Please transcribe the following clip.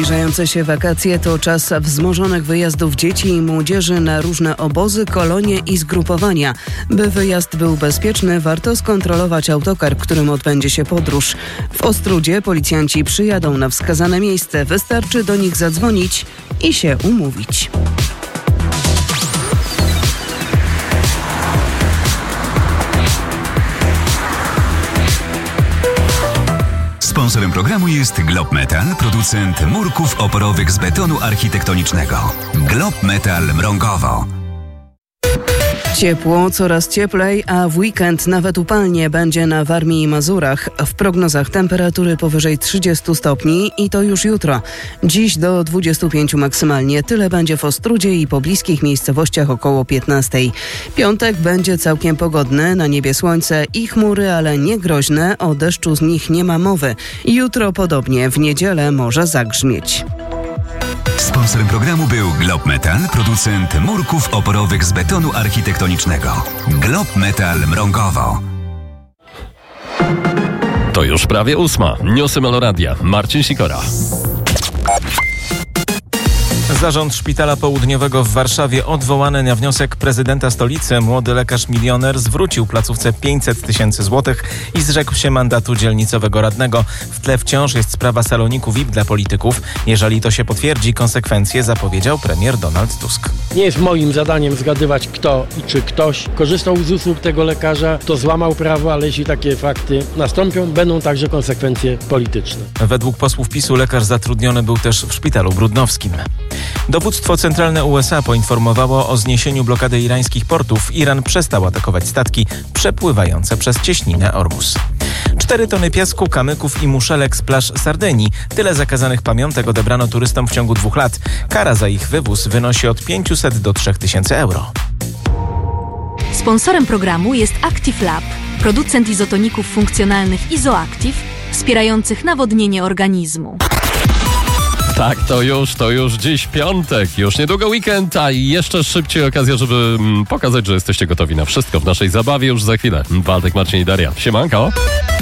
Zbliżające się wakacje to czas wzmożonych wyjazdów dzieci i młodzieży na różne obozy, kolonie i zgrupowania. By wyjazd był bezpieczny, warto skontrolować autokar, którym odbędzie się podróż. W Ostródzie policjanci przyjadą na wskazane miejsce. Wystarczy do nich zadzwonić i się umówić. Sponsorem programu jest Globmetal, producent murków oporowych z betonu architektonicznego. Globmetal Mrągowo. Ciepło, coraz cieplej, a w weekend nawet upalnie będzie na Warmii i Mazurach. W prognozach temperatury powyżej 30 stopni i to już jutro. Dziś do 25 maksymalnie. Tyle będzie w Ostródzie i pobliskich miejscowościach około 15. Piątek będzie całkiem pogodny, na niebie słońce i chmury, ale nie groźne. O deszczu z nich nie ma mowy. Jutro podobnie, w niedzielę może zagrzmieć. Sponsorem programu był Globmetal, producent murków oporowych z betonu architektonicznego. Globmetal Mrągowo. To już prawie 8. Newsy Meloradia. Marcin Sikora. Zarząd Szpitala Południowego w Warszawie odwołany na wniosek prezydenta stolicy. Młody lekarz milioner zwrócił placówce 500 000 złotych i zrzekł się mandatu dzielnicowego radnego. W tle wciąż jest sprawa saloniku VIP dla polityków. Jeżeli to się potwierdzi, konsekwencje zapowiedział premier Donald Tusk. Nie jest moim zadaniem zgadywać, kto i czy ktoś korzystał z usług tego lekarza, kto złamał prawo, ale jeśli takie fakty nastąpią, będą także konsekwencje polityczne. Według posłów PiS-u lekarz zatrudniony był też w szpitalu brudnowskim. Dowództwo centralne USA poinformowało o zniesieniu blokady irańskich portów. Iran przestał atakować statki przepływające przez cieśninę Ormus. 4 tony piasku, kamyków i muszelek z plaż Sardynii. Tyle zakazanych pamiątek odebrano turystom w ciągu 2 lat. Kara za ich wywóz wynosi od 500 do 3000 euro. Sponsorem programu jest Active Lab, producent izotoników funkcjonalnych Izoactive, wspierających nawodnienie organizmu. Tak, to już dziś piątek, już niedługo weekend, a jeszcze szybciej okazja, żeby pokazać, że jesteście gotowi na wszystko w naszej zabawie już za chwilę. Waldek, Marcin i Daria. Siemanko!